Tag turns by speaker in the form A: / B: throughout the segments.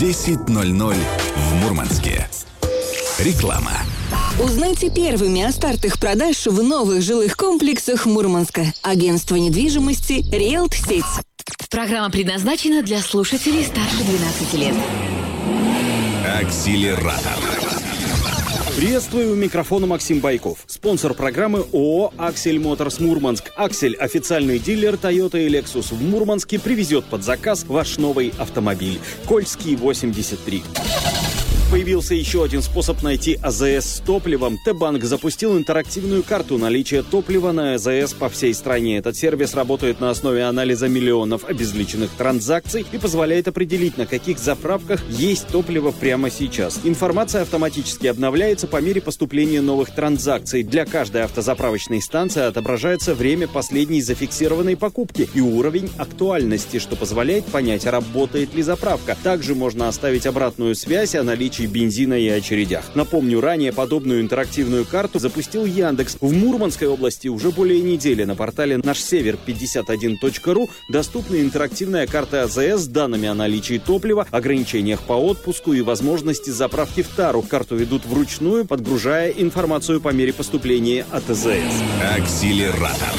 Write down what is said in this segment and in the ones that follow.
A: 10:00 в Мурманске. Реклама.
B: Узнайте первыми о стартах продаж в новых жилых комплексах Мурманска. Агентство недвижимости «Риэлт-Сеть».
C: Программа предназначена для слушателей старше 12 лет.
A: Акселератор.
D: Приветствую, у микрофона Максим Байков. Спонсор программы ООО «Аксель Моторс Мурманск». «Аксель» — официальный дилер Toyota и Lexus в Мурманске, привезет под заказ ваш новый автомобиль. Кольский, 83. Появился еще один способ найти АЗС с топливом. Т-Банк запустил интерактивную карту наличия топлива на АЗС по всей стране. Этот сервис работает на основе анализа миллионов обезличенных транзакций и позволяет определить, на каких заправках есть топливо прямо сейчас. Информация автоматически обновляется по мере поступления новых транзакций. Для каждой автозаправочной станции отображается время последней зафиксированной покупки и уровень актуальности, что позволяет понять, работает ли заправка. Также можно оставить обратную связь о наличии бензина и очередях. Напомню, ранее подобную интерактивную карту запустил Яндекс. В Мурманской области уже более недели на портале нашсевер51.ру доступна интерактивная карта АЗС с данными о наличии топлива, ограничениях по отпуску и возможности заправки в тару. Карту ведут вручную, подгружая информацию по мере поступления от АЗС.
A: Акселератор.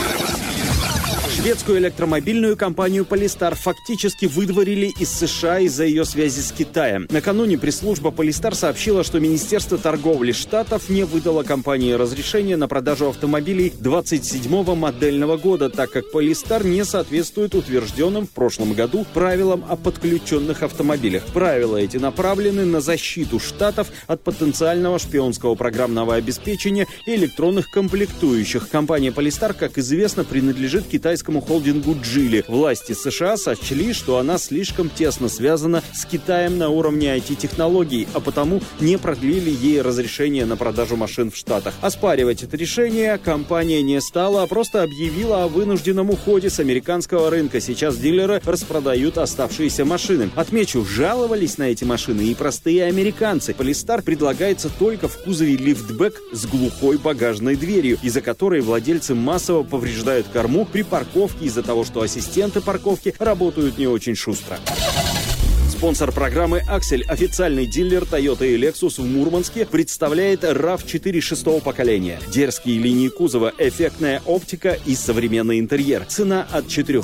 D: Шведскую электромобильную компанию «Полистар» фактически выдворили из США из-за ее связи с Китаем. Накануне пресс-служба «Полистар» сообщила, что Министерство торговли штатов не выдало компании разрешение на продажу автомобилей 27-го модельного года, так как «Полистар» не соответствует утвержденным в прошлом году правилам о подключенных автомобилях. Правила эти направлены на защиту штатов от потенциального шпионского программного обеспечения и электронных комплектующих. Компания «Полистар», как известно, принадлежит китайскому холдингу Geely. Власти США сочли, что она слишком тесно связана с Китаем на уровне IT-технологий, а потому не продлили ей разрешение на продажу машин в Штатах. Оспаривать это решение компания не стала, а просто объявила о вынужденном уходе с американского рынка. Сейчас дилеры распродают оставшиеся машины. Отмечу, жаловались на эти машины и простые американцы. Полистар предлагается только в кузове лифтбэк с глухой багажной дверью, из-за которой владельцы массово повреждают корму при парковке из-за того, что ассистенты парковки работают не очень шустро. Спонсор программы «Аксель», официальный дилер Toyota и Lexus в Мурманске, представляет RAV4 6-го поколения. Дерзкие линии кузова, эффектная оптика и современный интерьер. Цена от 4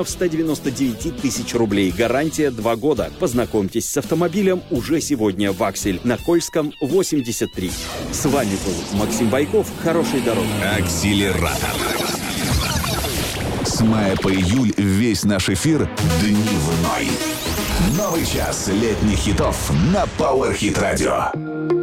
D: 199 000 рублей. Гарантия 2 года. Познакомьтесь с автомобилем уже сегодня в «Аксель» на Кольском, 83. С вами был Максим Байков. Хорошей дороги.
A: Акселератор. С мая по июль весь наш эфир дневной. Новый час летних хитов на Power Hit Radio.